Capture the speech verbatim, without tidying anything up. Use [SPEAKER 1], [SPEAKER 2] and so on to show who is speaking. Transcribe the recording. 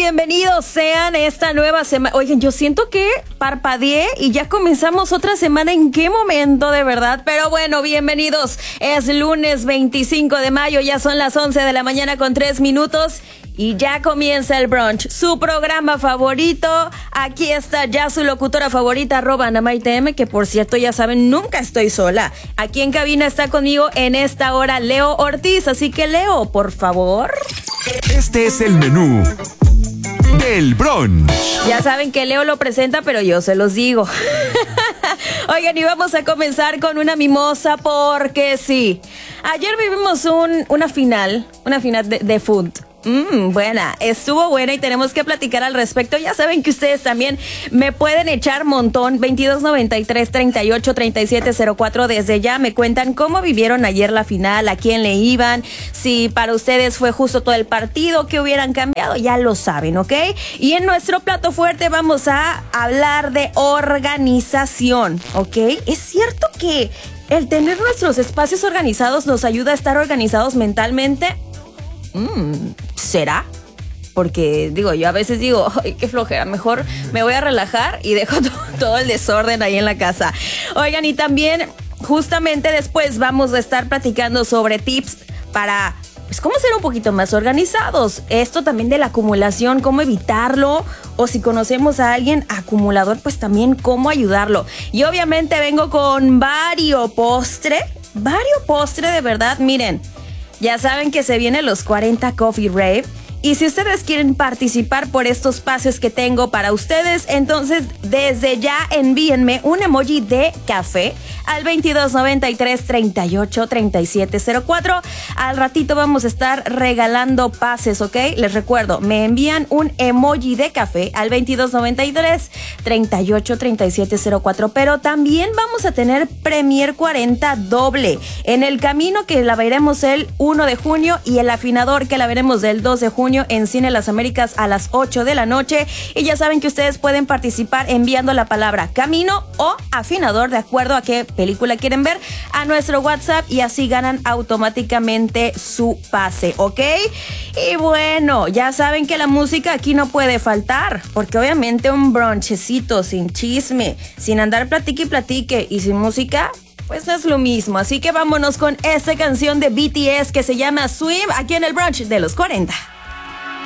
[SPEAKER 1] bienvenidos sean esta nueva semana. Oigan, yo siento que parpadeé y ya comenzamos otra semana. ¿En qué momento, de verdad? Pero bueno, bienvenidos. Es lunes veinticinco de mayo, ya son las once de la mañana con tres minutos. Y ya comienza el brunch, su programa favorito. Aquí está ya su locutora favorita, arroba Ana Maite M, que por cierto, ya saben, nunca estoy sola. Aquí en cabina está conmigo en esta hora Leo Ortiz. Así que, Leo, por favor.
[SPEAKER 2] Este es el menú del brunch.
[SPEAKER 1] Ya saben que Leo lo presenta, pero yo se los digo. Oigan, y vamos a comenzar con una mimosa porque sí. Ayer vivimos un, una final, una final de, de food. Mmm, buena, estuvo buena y tenemos que platicar al respecto. Ya saben que ustedes también me pueden echar montón. Veintidós noventa y tres, treinta y ocho, treinta y siete cero cuatro. Desde ya me cuentan cómo vivieron ayer la final, a quién le iban, si para ustedes fue justo todo el partido, qué hubieran cambiado, ya lo saben, ¿ok? Y en nuestro plato fuerte vamos a hablar de organización, ¿ok? Es cierto que el tener nuestros espacios organizados nos ayuda a estar organizados mentalmente. Mm, ¿será? Porque digo, yo a veces digo, ay, qué flojera, mejor me voy a relajar y dejo to- todo el desorden ahí en la casa. Oigan, y también justamente después vamos a estar platicando sobre tips para, pues, cómo ser un poquito más organizados. Esto también de la acumulación, cómo evitarlo, o si conocemos a alguien acumulador, pues también cómo ayudarlo. Y obviamente vengo con vario postre, vario postre de verdad, miren. Ya saben que se vienen los cuarenta Coffee Rave. Y si ustedes quieren participar por estos pases que tengo para ustedes, entonces desde ya envíenme un emoji de café al veintidós noventa y tres, treinta y ocho, treinta y siete cero cuatro. Al ratito vamos a estar regalando pases, ¿ok? Les recuerdo, me envían un emoji de café al veintidós noventa y tres, treinta y ocho, treinta y siete cero cuatro. Pero también vamos a tener Premier cuarenta doble en el camino, que la veremos el uno de junio, y el afinador, que la veremos el dos de junio en Cine Las Américas a las ocho de la noche. Y ya saben que ustedes pueden participar enviando la palabra camino o afinador, de acuerdo a qué película quieren ver, a nuestro WhatsApp, y así ganan automáticamente su pase, ¿ok? Y bueno, ya saben que la música aquí no puede faltar, porque obviamente un brunchecito sin chisme, sin andar platique y platique y sin música, pues no es lo mismo. Así que vámonos con esta canción de B T S que se llama Swim, aquí en el brunch de los cuarenta.